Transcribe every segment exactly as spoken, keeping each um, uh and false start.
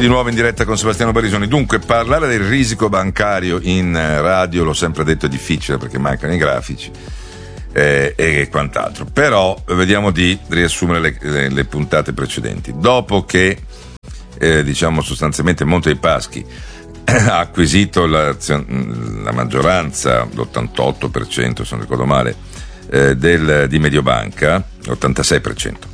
di nuovo in diretta con Sebastiano Barisoni. Dunque, parlare del risico bancario in radio, l'ho sempre detto, è difficile perché mancano i grafici eh, e quant'altro. Però vediamo di riassumere le, le, le puntate precedenti. Dopo che eh, diciamo sostanzialmente Monte dei Paschi ha acquisito la, la maggioranza, l'ottantotto per cento se non ricordo male, eh, del, di Mediobanca, l'ottantasei per cento.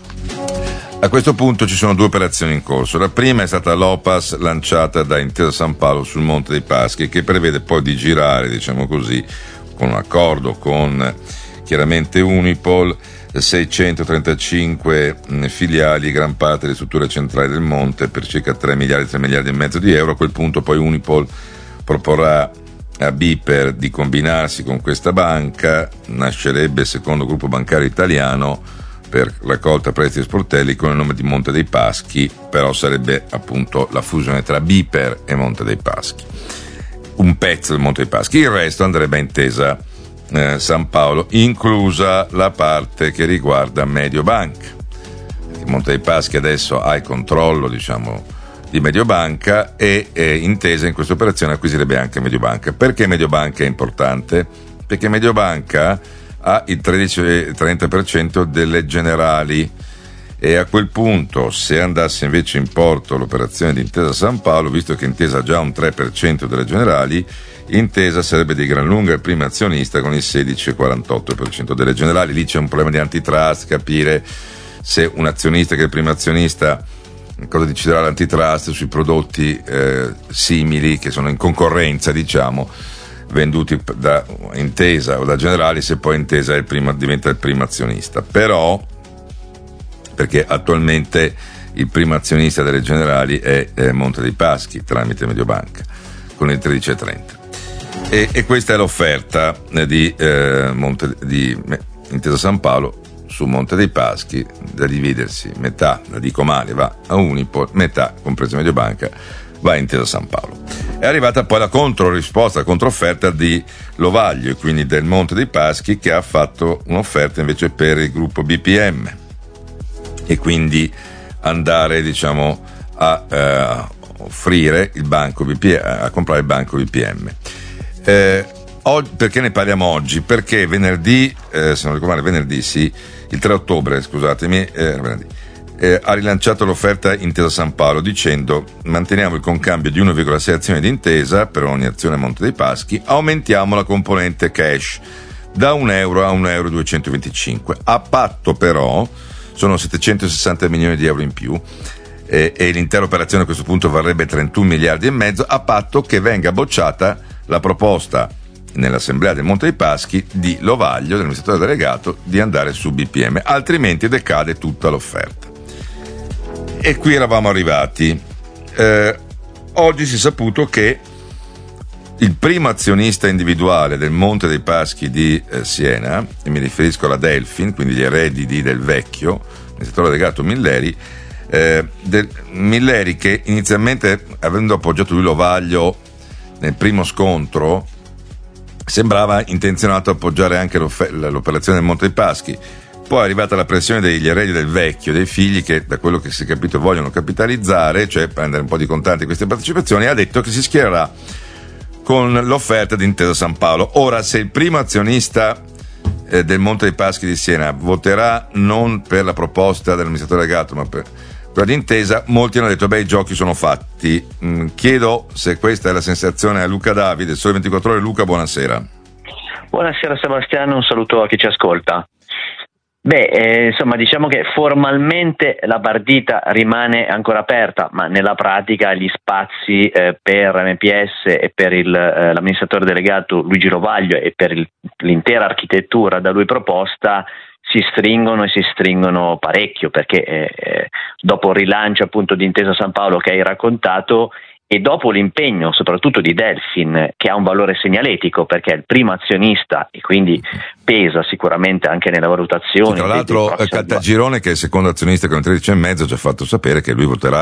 A questo punto ci sono due operazioni in corso. La prima è stata l'O P A S lanciata da Intesa Sanpaolo sul Monte dei Paschi, che prevede poi di girare, diciamo così, con un accordo con chiaramente Unipol, seicentotrentacinque filiali, gran parte delle strutture centrali del Monte, per circa tre miliardi, tre miliardi e mezzo di euro. A quel punto poi Unipol proporrà a Biper di combinarsi con questa banca, nascerebbe il secondo gruppo bancario italiano per raccolta prestiti e sportelli con il nome di Monte dei Paschi, però sarebbe appunto la fusione tra Biper e Monte dei Paschi, un pezzo del Monte dei Paschi. Il resto andrebbe a Intesa eh, Sanpaolo, inclusa la parte che riguarda Mediobanca. Il Monte dei Paschi adesso ha il controllo, diciamo, di Mediobanca e eh, Intesa in questa operazione acquisirebbe anche Mediobanca. Perché Mediobanca è importante? Perché Mediobanca ha il tredici trenta per cento delle Generali e a quel punto, se andasse invece in porto l'operazione di Intesa Sanpaolo, visto che Intesa ha già un tre per cento delle Generali, Intesa sarebbe di gran lunga il primo azionista con il sedici virgola quarantotto per cento delle Generali. Lì c'è un problema di antitrust, capire se un azionista che è il primo azionista cosa deciderà l'antitrust sui prodotti eh, simili che sono in concorrenza, diciamo, venduti da Intesa o da Generali, se poi Intesa è il primo, diventa il primo azionista. Però, perché attualmente il primo azionista delle Generali è, è Monte dei Paschi tramite Mediobanca con il tredici virgola trenta e, e questa è l'offerta di, eh, Monte, di Intesa Sanpaolo su Monte dei Paschi, da dividersi metà, la dico male, va a Unipol, metà compreso Mediobanca va a Intesa Sanpaolo. È arrivata poi la controrisposta, la controfferta di Lovaglio, e quindi del Monte dei Paschi, che ha fatto un'offerta invece per il gruppo B P M e quindi andare, diciamo, a eh, offrire il banco B P M, a comprare il banco B P M. Eh, oggi, perché ne parliamo oggi? Perché venerdì, eh, se non ricordo male, venerdì sì, il tre ottobre, scusatemi, eh, venerdì, Eh, ha rilanciato l'offerta Intesa Sanpaolo dicendo: manteniamo il concambio di uno virgola sei azioni di Intesa per ogni azione Monte dei Paschi, aumentiamo la componente cash da un euro a un euro duecentoventicinque, a patto però sono settecentosessanta milioni di euro in più eh, e l'intera operazione a questo punto varrebbe trentuno miliardi e mezzo, a patto che venga bocciata la proposta nell'assemblea del Monte dei Paschi di Lovaglio, dell'amministratore delegato, di andare su B P M, altrimenti decade tutta l'offerta. E qui eravamo arrivati. Eh, oggi si è saputo che il primo azionista individuale del Monte dei Paschi di eh, Siena, e mi riferisco alla Delfin, quindi gli eredi di Del Vecchio, amministratore delegato Milleri, eh, del, Milleri che inizialmente, avendo appoggiato lui Lovaglio nel primo scontro, sembrava intenzionato a appoggiare anche l'operazione del Monte dei Paschi. Poi è arrivata la pressione degli eredi del Vecchio, dei figli, che da quello che si è capito vogliono capitalizzare, cioè prendere un po' di contanti in queste partecipazioni, e ha detto che si schiererà con l'offerta di Intesa Sanpaolo. Ora, se il primo azionista eh, del Monte dei Paschi di Siena voterà non per la proposta dell'amministratore delegato ma per quella di Intesa, molti hanno detto: beh, i giochi sono fatti. Mm, chiedo se questa è la sensazione a Luca Davide, Sole ventiquattro Ore. Luca, buonasera. Buonasera Sebastiano, un saluto a chi ci ascolta. Beh, eh, insomma, diciamo che formalmente la partita rimane ancora aperta, ma nella pratica gli spazi eh, per M P S e per il, eh, l'amministratore delegato Luigi Lovaglio e per il, l'intera architettura da lui proposta si stringono e si stringono parecchio, perché eh, dopo il rilancio appunto di Intesa Sanpaolo che hai raccontato, e dopo l'impegno soprattutto di Delfin, che ha un valore segnaletico perché è il primo azionista e quindi pesa sicuramente anche nella valutazione. Sì, tra l'altro Caltagirone, che è il secondo azionista con il tredici virgola cinque, ha già fatto sapere che lui voterà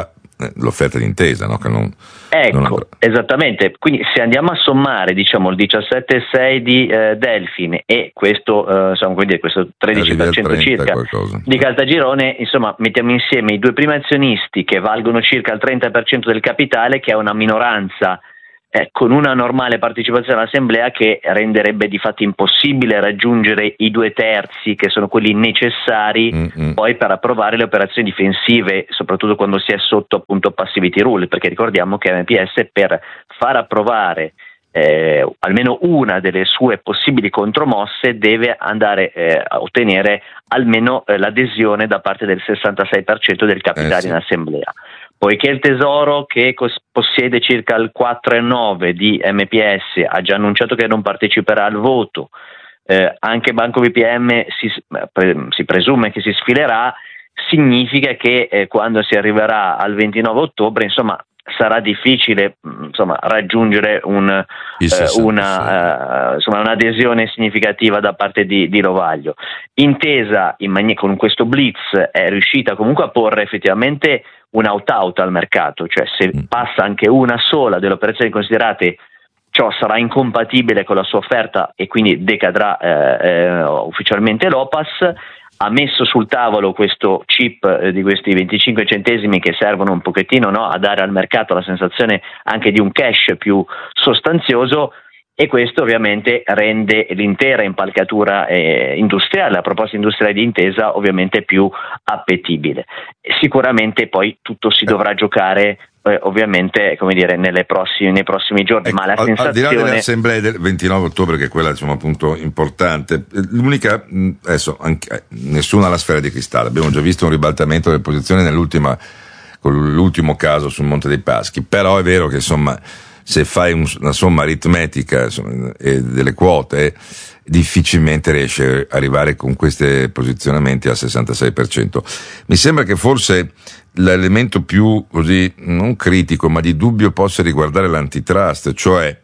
l'offerta di Intesa, no? Che non, ecco, non esattamente. Quindi se andiamo a sommare, diciamo, il diciassette virgola sei di eh, Delfin e questo, eh, insomma, quindi questo tredici per cento circa qualcosa. di Caltagirone, insomma, mettiamo insieme i due primi azionisti che valgono circa il trenta per cento del capitale, che è una minoranza Eh, con una normale partecipazione all'assemblea che renderebbe di fatto impossibile raggiungere i due terzi che sono quelli necessari mm-hmm. poi per approvare le operazioni difensive, soprattutto quando si è sotto appunto passivity rule, perché ricordiamo che M P S per far approvare eh, almeno una delle sue possibili contromosse deve andare eh, a ottenere almeno eh, l'adesione da parte del sessantasei per cento del capitale eh, sì. in assemblea. Poiché il Tesoro, che cos- possiede circa il quattro virgola nove di M P S, ha già annunciato che non parteciperà al voto, eh, anche Banco B P M si, pre- si presume che si sfilerà, significa che eh, quando si arriverà al ventinove ottobre, insomma, sarà difficile insomma, raggiungere un, eh, una, eh, insomma, un'adesione significativa da parte di, di Lovaglio. Intesa in mani- con questo blitz è riuscita comunque a porre effettivamente un out-out al mercato, cioè se passa anche una sola delle operazioni considerate, ciò sarà incompatibile con la sua offerta e quindi decadrà eh, eh, ufficialmente l'Opas. Ha messo sul tavolo questo chip eh, di questi venticinque centesimi che servono un pochettino, no, a dare al mercato la sensazione anche di un cash più sostanzioso, e questo ovviamente rende l'intera impalcatura eh, industriale, la proposta industriale di Intesa ovviamente più appetibile. Sicuramente poi tutto si dovrà giocare eh, ovviamente come dire nelle prossimi, nei prossimi giorni, ecco, ma la al, sensazione... al di là delle assemblee del ventinove ottobre, che è quella diciamo appunto importante, l'unica, adesso anche, nessuna ha la sfera di cristallo, abbiamo già visto un ribaltamento delle posizioni nell'ultima, con l'ultimo caso sul Monte dei Paschi, però è vero che insomma se fai un, una somma aritmetica insomma, e delle quote, difficilmente riesci a arrivare con questi posizionamenti al sessantasei per cento. Mi sembra che forse l'elemento più così non critico ma di dubbio possa riguardare l'antitrust, cioè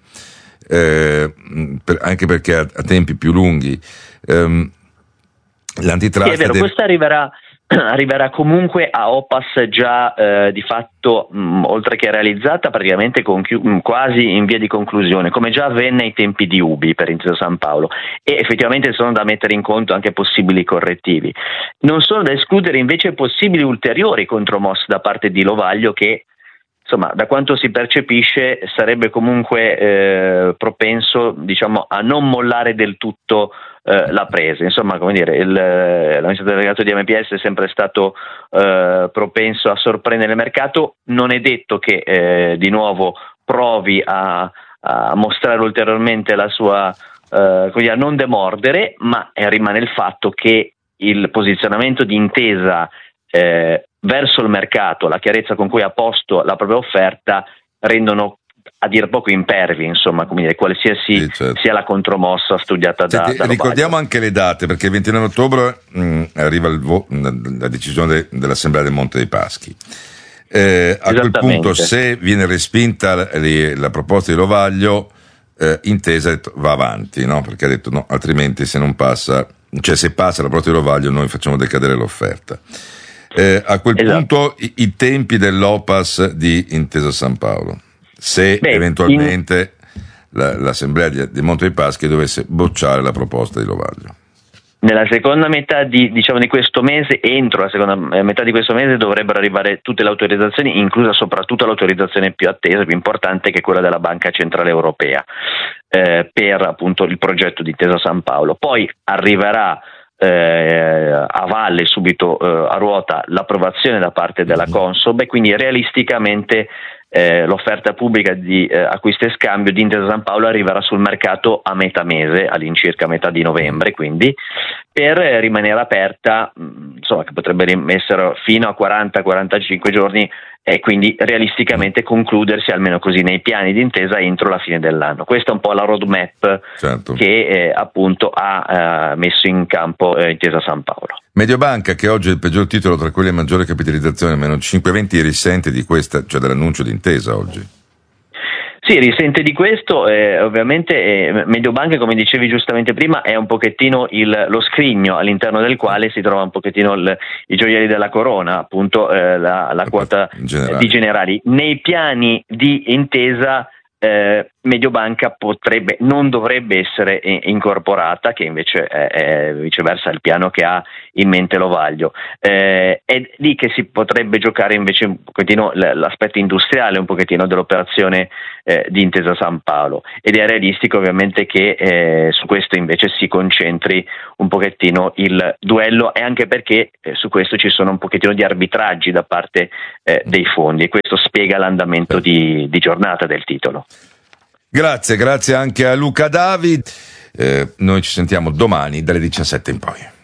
eh, per, anche perché a, a tempi più lunghi ehm, l'antitrust sì, è vero, deve... questa arriverà arriverà comunque a Opas già eh, di fatto mh, oltre che realizzata praticamente con chi- mh, quasi in via di conclusione, come già avvenne ai tempi di Ubi per Intesa San Paolo, e effettivamente sono da mettere in conto anche possibili correttivi. Non sono da escludere invece possibili ulteriori contromosse da parte di Lovaglio, che insomma da quanto si percepisce sarebbe comunque eh, propenso diciamo a non mollare del tutto eh, la presa. Insomma, come dire, il, l'amministratore delegato di M P S è sempre stato eh, propenso a sorprendere il mercato. Non è detto che eh, di nuovo provi a, a mostrare ulteriormente la sua eh, come dire, a non demordere, ma eh, rimane il fatto che il posizionamento di Intesa eh, verso il mercato, la chiarezza con cui ha posto la propria offerta, rendono a dir poco impervi, insomma, come dire, qualsiasi sì, certo. sia la contromossa studiata Senti, da, da ricordiamo anche le date, perché il ventinove ottobre mh, arriva il vo- la decisione de- dell'Assemblea del Monte dei Paschi. Eh, a quel punto, se viene respinta la, la proposta di Lovaglio, eh, Intesa va avanti, no? Perché ha detto no, altrimenti se non passa, cioè se passa la proposta di Lovaglio noi facciamo decadere l'offerta. Eh, a quel esatto. punto i, i tempi dell'Opas di Intesa San Paolo, se Beh, eventualmente in... la, l'assemblea di, di Monte dei Paschi dovesse bocciare la proposta di Lovaglio. Nella seconda metà di, diciamo, di questo mese, entro la seconda metà di questo mese dovrebbero arrivare tutte le autorizzazioni, inclusa soprattutto l'autorizzazione più attesa, più importante, che è quella della Banca Centrale Europea, eh, per appunto il progetto di Intesa San Paolo. Poi arriverà Eh, a valle subito eh, a ruota l'approvazione da parte della Consob, e quindi realisticamente eh, l'offerta pubblica di eh, acquisto e scambio di Intesa San Paolo arriverà sul mercato a metà mese, all'incirca a metà di novembre, quindi per eh, rimanere aperta, mh, insomma, che potrebbe essere fino a quaranta quarantacinque giorni, e quindi realisticamente concludersi almeno così nei piani di Intesa entro la fine dell'anno. Questa è un po' la roadmap certo. che eh, appunto ha eh, messo in campo eh, Intesa San Paolo. Mediobanca, che oggi è il peggior titolo tra quelli a maggiore capitalizzazione, meno cinque virgola venti, risente di questa, cioè dell'annuncio di Intesa oggi? Sì, risente di questo, eh, ovviamente eh, Mediobanca, come dicevi giustamente prima, è un pochettino il, lo scrigno all'interno del quale si trova un pochettino il, i gioielli della corona, appunto eh, la, la quota eh, di Generali. Nei piani di intesa eh, Mediobanca potrebbe, non dovrebbe essere incorporata, che invece è, è viceversa il piano che ha in mente Lovaglio. Eh, è lì che si potrebbe giocare invece un pochettino l'aspetto industriale un pochettino dell'operazione eh, di Intesa San Paolo, ed è realistico ovviamente che eh, su questo invece si concentri un pochettino il duello, e anche perché eh, su questo ci sono un pochettino di arbitraggi da parte eh, dei fondi, e questo spiega l'andamento di, di giornata del titolo. Grazie, grazie anche a Luca David. Eh, noi ci sentiamo domani dalle diciassette in poi.